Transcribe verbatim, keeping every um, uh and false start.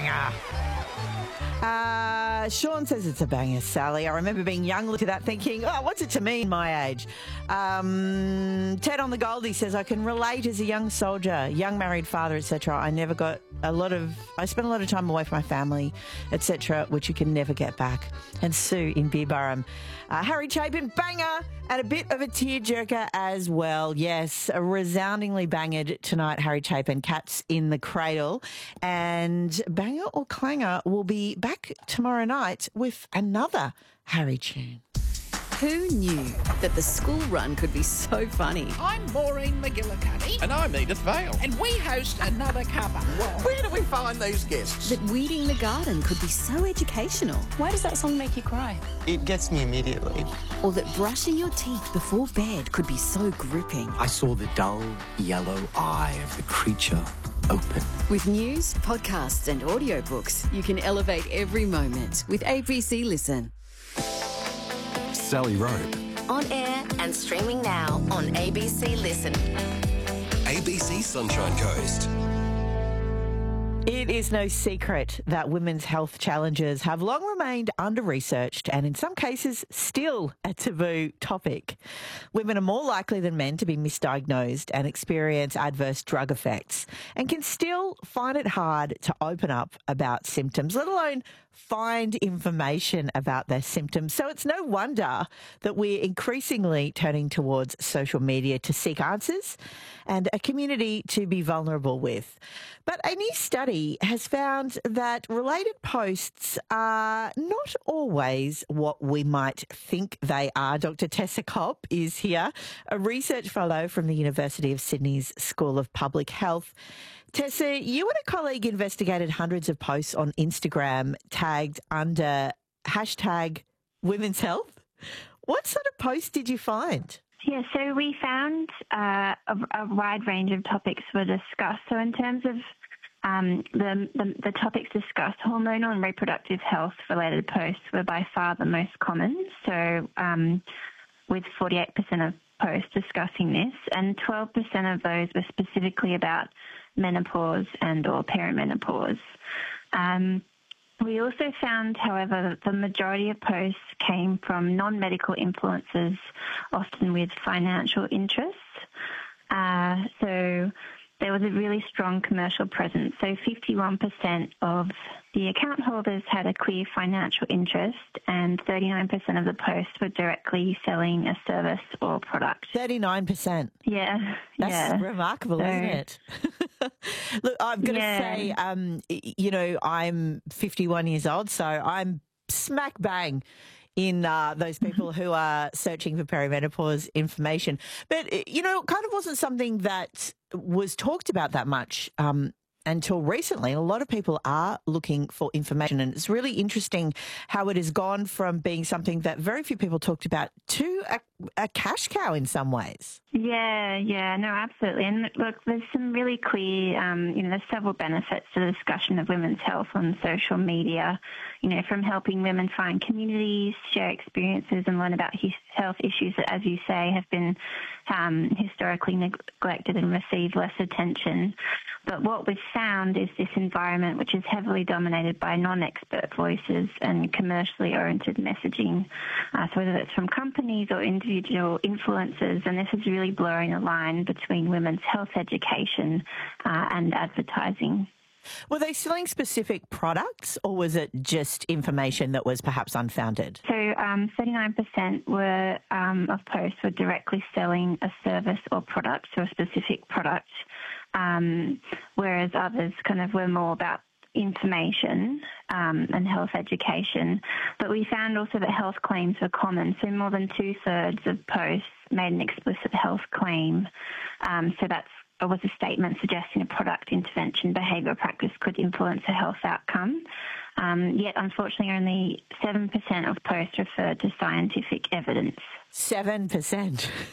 banger. Uh, Sean says it's a banger, Sally. I remember being young to that thinking, oh, what's it to me in my age? Um, Ted on the Goldie says, I can relate as a young soldier, young married father, et cetera. I never got a lot of, I spent a lot of time away from my family, et cetera, which you can never get back. And Sue in Beerburrum. Uh, Harry Chapin, banger, and a bit of a tearjerker as well. Yes, a resoundingly bangered tonight, Harry Chapin, Cats in the Cradle. And banger or clanger will be back tomorrow night with another Harry tune. Who knew that the school run could be so funny? I'm Maureen McGillicuddy. And I'm Edith Vale. And we host Another Cuppa. Where do we find these guests? That weeding the garden could be so educational. Why does that song make you cry? It gets me immediately. Or that brushing your teeth before bed could be so gripping. I saw the dull yellow eye of the creature open. With news, podcasts and audiobooks, you can elevate every moment with A B C Listen. Sally Rope. On air and streaming now on A B C Listen. A B C Sunshine Coast. It is no secret that women's health challenges have long remained under-researched and in some cases still a taboo topic. Women are more likely than men to be misdiagnosed and experience adverse drug effects and can still find it hard to open up about symptoms, let alone find information about their symptoms. So it's no wonder that we're increasingly turning towards social media to seek answers and a community to be vulnerable with. But a new study has found that related posts are not always what we might think they are. Doctor Tessa Kopp is here, a research fellow from the University of Sydney's School of Public Health. Tessa, you and a colleague investigated hundreds of posts on Instagram tagged under hashtag women's health. What sort of posts did you find? Yeah, so we found uh, a, a wide range of topics were discussed. So in terms of um, the, the, the topics discussed, hormonal and reproductive health related posts were by far the most common. So um, with forty-eight percent of posts discussing this, and twelve percent of those were specifically about menopause and or perimenopause. Um, we also found, however, that the majority of posts came from non-medical influencers, often with financial interests. Uh, so there was a really strong commercial presence. So fifty-one percent of the account holders had a clear financial interest and thirty-nine percent of the posts were directly selling a service or product. thirty-nine percent. Yeah. That's yeah. remarkable, so, isn't it? Look, I'm going to yeah. say, um, you know, I'm fifty-one years old, so I'm smack bang in uh, those people who are searching for perimenopause information. But, you know, it kind of wasn't something that was talked about that much um, until recently. A lot of people are looking for information, and it's really interesting how it has gone from being something that very few people talked about to a, a cash cow in some ways. Yeah, yeah, no, absolutely. And look, there's some really clear, um, you know, there's several benefits to the discussion of women's health on social media, you know, from helping women find communities, share experiences and learn about his health issues that, as you say, have been um, historically neglected and receive less attention. But what we've found is this environment which is heavily dominated by non-expert voices and commercially oriented messaging, uh, so whether it's from companies or individual influencers, and this is really blurring the line between women's health education uh, and advertising. Were they selling specific products, or was it just information that was perhaps unfounded? So um, thirty-nine percent were um, of posts were directly selling a service or product, so a specific product, um, whereas others kind of were more about information um, and health education. But we found also that health claims were common, so more than two-thirds of posts made an explicit health claim. Um, so that's was a statement suggesting a product, intervention, behaviour practice could influence a health outcome. Um, yet, unfortunately, only seven percent of posts referred to scientific evidence. seven percent?